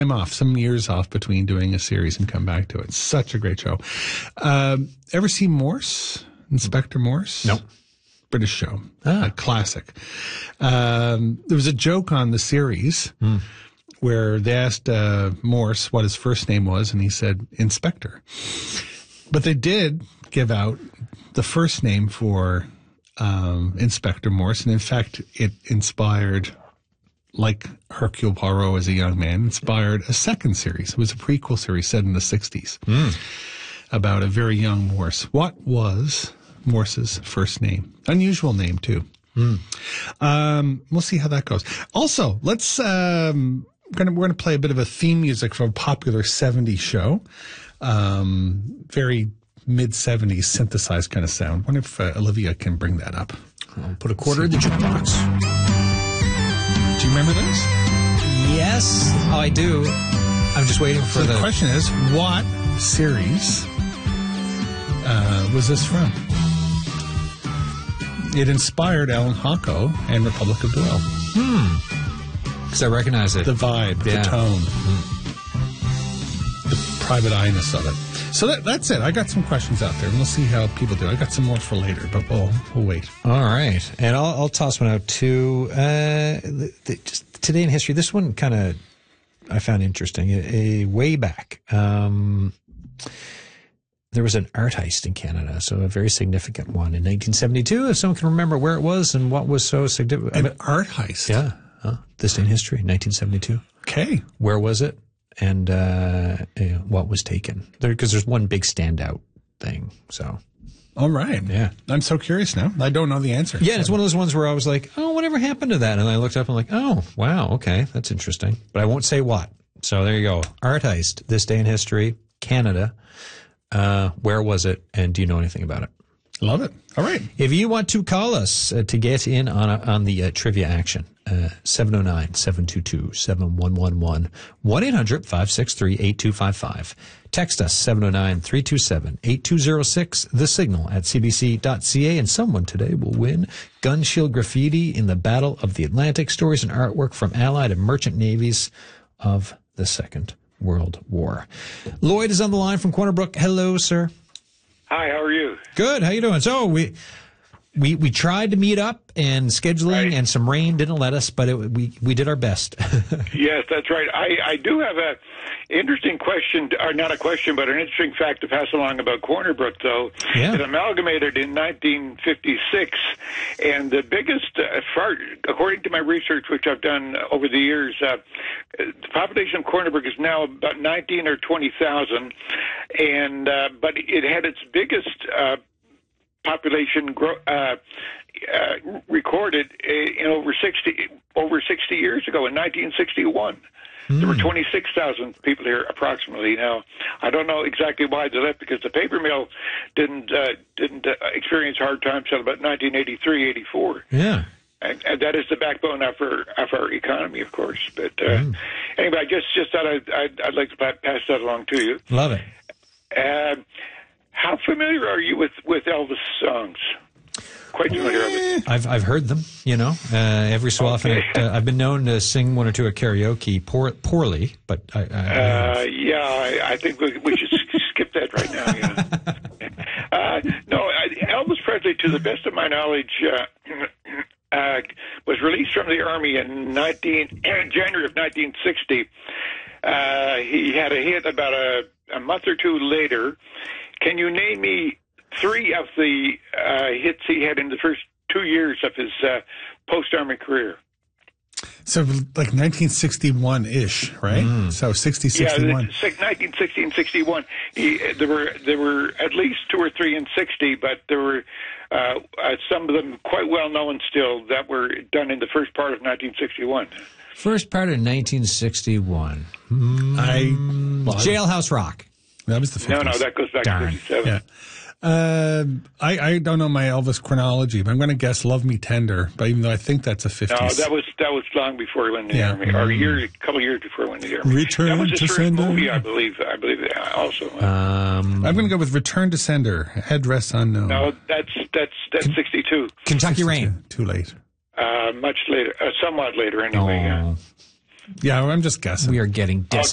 off, some years off between doing a series and come back to it. Such a great show. Ever see Morse? Inspector Morse? No. British show. A classic. There was a joke on the series where they asked Morse what his first name was, and he said Inspector. But they did give out the first name for Inspector Morse, and in fact, it inspired, like Hercule Poirot as a young man, inspired a second series. It was a prequel series set in the 60s about a very young Morse. What was Morse's first name? Unusual name, too. We'll see how that goes. Also, let's we're gonna play a bit of a theme music from a popular 70s show. Very mid-70s synthesized kind of sound. I wonder if Olivia can bring that up. I'll put a quarter in the jukebox. Do you remember this? Yes, I do. I'm just waiting for the question is, what series was this from? It inspired Alan Hocko and Republic of Doyle. Because I recognize it. The vibe, the tone, the private eye-ness of it. So that's it. I got some questions out there, and we'll see how people do. I got some more for later, but we'll wait. All right. And I'll toss one out, too. Just today in history, this one kind of I found interesting. Way back, there was an art heist in Canada, so a very significant one in 1972. If someone can remember where it was and what was so significant. An art heist? Yeah. This day in history, 1972. Okay. Where was it? And what was taken? Because there's one big standout thing. So, all right. Yeah. I'm so curious now. I don't know the answer. Yeah, it's one of those ones where I was like, oh, whatever happened to that? And I looked up and I'm like, oh, wow, okay, that's interesting. But I won't say what. So there you go. Art heist, this day in history, Canada. Where was it? And do you know anything about it? Love it. All right. If you want to call us to get in on the trivia action, 709-722-7111, 1-800-563-8255. Text us 709-327-8206, the signal at cbc.ca, and someone today will win Gun Shield Graffiti in the Battle of the Atlantic, stories and artwork from Allied and merchant navies of the Second World War. Lloyd is on the line from Corner Brook. Hello, sir. Hi, how are you? Good. How you doing? So we tried to meet up, and scheduling and some rain didn't let us, but we did our best. Yes, that's right. I do have a interesting question, or not a question, but an interesting fact to pass along about Corner Brook, though. Yeah. It amalgamated in 1956, and the biggest, according to my research, which I've done over the years, the population of Corner Brook is now about 19 or 20,000, and but it had its biggest population recorded in over 60 years ago in 1961. There were 26,000 people here approximately. Now, I don't know exactly why they left, because the paper mill didn't experience hard times until about 1983, 84. Yeah. And that is the backbone of our economy, of course. But anyway, I just thought I'd like to pass that along to you. Love it. How familiar are you with Elvis songs? Quite familiar. I've heard them, every so often. I've been known to sing one or two at karaoke poorly, but I think we should skip that right now. Yeah. No, Elvis Presley, to the best of my knowledge, was released from the Army in January of 1960. He had a hit about a month or two later. Can you name me three of the hits he had in the first 2 years of his post-Army career? So like 1961-ish, right? So 60, 61. Yeah, 1960 and 61. There were at least two or three in 60, but there were some of them quite well known still that were done in the first part of 1961. First part of 1961. Jailhouse Rock. That was the 50s. No, that goes back to 57. Yeah. I don't know my Elvis chronology, but I'm going to guess "Love Me Tender." But even though I think that's a 50s. No, that was long before he went in the Army, or a couple of years before he went in the Army. Return that was to his first Sender. movie, I believe also. I'm going to go with "Return to Sender." Address unknown. No, that's 62. Kentucky Rain. Too late. Much later, somewhat later anyway. Oh. Yeah, I'm just guessing. We are getting